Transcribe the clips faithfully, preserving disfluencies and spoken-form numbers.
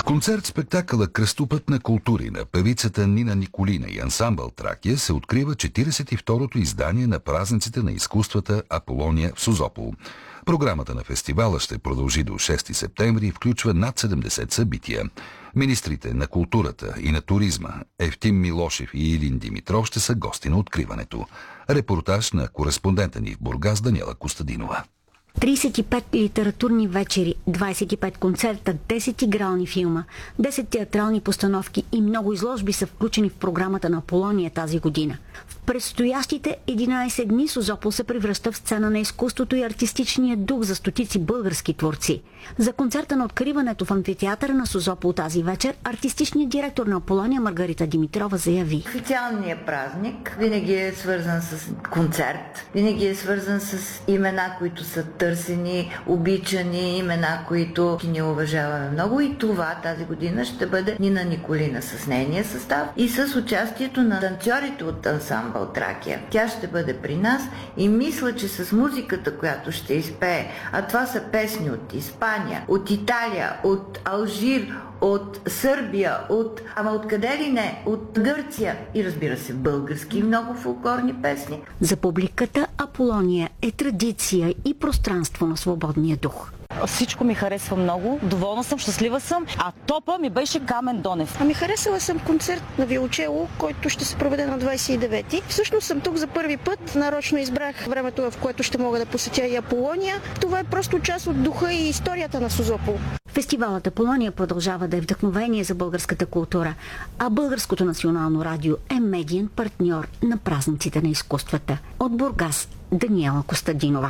Концерт-спектакъла "Кръстопът на култури" на певицата Нина Николина и ансамбъл Тракия се открива четиридесет и второто издание на празниците на изкуствата Аполония в Созопол. Програмата на фестивала ще продължи до шести септември и включва над седемдесет събития. Министрите на културата и на туризма Евтим Милошев и Илин Димитров ще са гости на откриването. Репортаж на кореспондента ни в Бургас Даниела Костадинова. тридесет и пет литературни вечери, двадесет и пет концерта, десет игрални филма, десет театрални постановки и много изложби са включени в програмата на Аполония тази година. В предстоящите единадесет дни Созопол се превръща в сцена на изкуството и артистичния дух за стотици български творци. За концерта на откриването в амфитеатъра на Созопол тази вечер артистичният директор на Аполония Маргарита Димитрова заяви: официалният празник винаги е свързан с концерт, винаги е свързан с имена, които са търсени, обичани, имена, които ние уважаваме много, и това тази година ще бъде Нина Николина с нейния състав и с участието на танцорите от ансамбъл Тракия. Тя ще бъде при нас и мисля, че с музиката, която ще изпее, а това са песни от Испания, от Италия, от Алжир, от Сърбия, от... ама откъде ли не? От Гърция и, разбира се, български много фолклорни песни. За публиката Аполония е традиция и пространство на свободния дух. Всичко ми харесва много, доволна съм, щастлива съм, а топа ми беше Камен Донев. Ами харесала съм концерт на виолончело, който ще се проведе на двадесет и девети. Всъщност съм тук за първи път, нарочно избрах времето, в което ще мога да посетя и Аполония. Това е просто част от духа и историята на Созопол. Фестивалът Аполония продължава да е вдъхновение за българската култура, а Българското национално радио е медиен партньор на празниците на изкуствата. От Бургас Даниела Костадинова.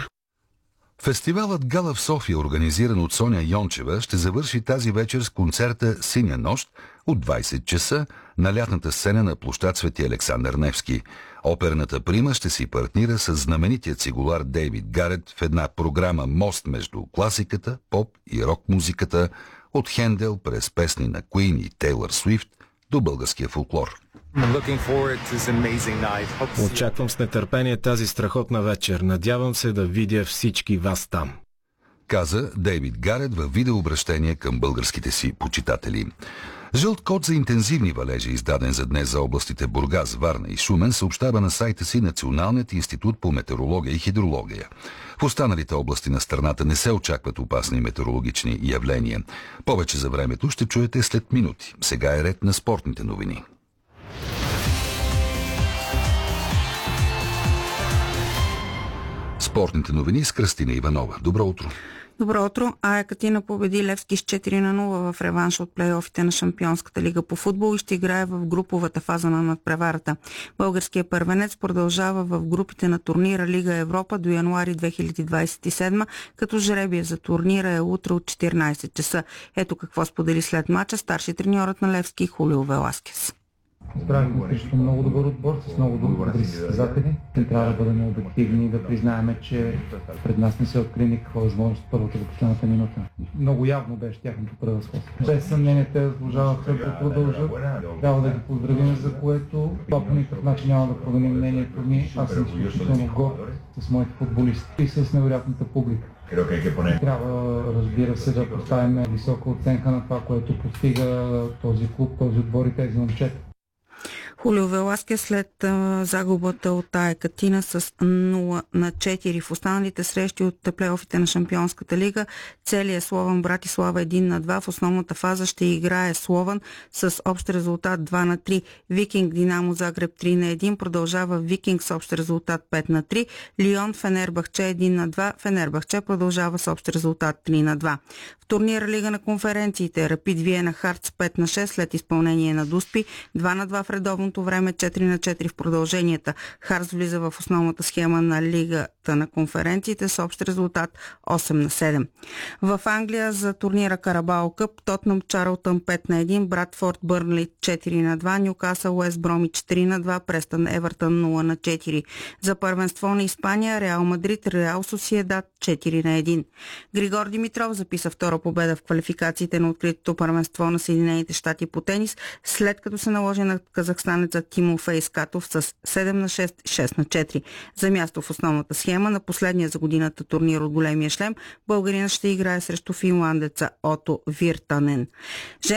Фестивалът Гала в София, организиран от Соня Йончева, ще завърши тази вечер с концерта "Синя нощ" от двадесет часа на лятната сцена на площад Свети Александър Невски. Оперната прима ще си партнира с знаменитият цигулар Дейвид Гарет в една програма мост между класиката, поп и рок-музиката, от Хендел през песни на Куин и Тейлър Суифт до българския фолклор. Очаквам с нетърпение тази страхотна вечер. Надявам се да видя всички вас там, каза Дейвид Гарет във видеообращение към българските си почитатели. Жълт код за интензивни валежи, издаден за днес за областите Бургас, Варна и Шумен, съобщава на сайта си Националният институт по метеорология и хидрология. В останалите области на страната не се очакват опасни метеорологични явления. Повече за времето ще чуете след минути. Сега е ред на спортните новини. Спортните новини с Кръстина Иванова. Добро утро! Добро утро. АЕК Атина победи Левски с четири на нула в реванш от плейофите на Шампионската лига по футбол и ще играе в груповата фаза на надпреварата. Българският първенец продължава в групите на турнира Лига Европа до януари две хиляди двадесет и седма, като жребия за турнира е утре от четиринадесет часа. Ето какво сподели след мача старши треньорът на Левски Хулио Веласкес. Справихме срещу много добър отбор, с много добри състезатели. Не трябва да бъдем обективни и да признаем, че пред нас не се откри никаква възможност от първата до последната минута. Много явно беше тяхното превъзходство. Без съмнение те заслужаваха да продължат. Трябва да ги поздравим, за което това по никакъв начин няма да промени мнението ми. Аз съм изключително горд с моите футболисти и с невероятната публика. Трябва, разбира се, да поставим висока оценка на това, което постига този клуб, този отбор и тези момчета. Хулио Веласкес след а, загубата от АЕК Атина с нула на четири в останалите срещи от плейофите на Шампионската лига. Целият Слован Братислава един на два. В основната фаза ще играе Слован с общ резултат два на три. Викинг Динамо Загреб три на един. Продължава Викинг с общ резултат пет на три. Лион Фенербахче един на два. Фенербахче продължава с общ резултат три на два. В турнира Лига на конференциите Рапид Виена Хартс пет на шест след изпълнение на Дуспи. два на два в редовното време, четири на четири в продълженията. Харц влиза в основната схема на Лигата на конференциите с общ резултат осем на седем. В Англия за турнира Карабао Къп Тотнъм Чарлтън пет на един, Брадфорд Бърнли четири на два, Нюкасъл Уест Бромич три на два, Престън Евертън нула на четири. За първенство на Испания Реал Мадрид Реал Сосиедад четири на един. Григор Димитров записа втора победа в квалификациите на откритото първенство на Съединените щати по тенис, след като се наложи на казахстанеца Тимофей Скатов с седем на шест, шест на четири. За място в основната схема на последния за годината турнир от големия шлем българинът ще играе срещу финландеца Ото Виртанен.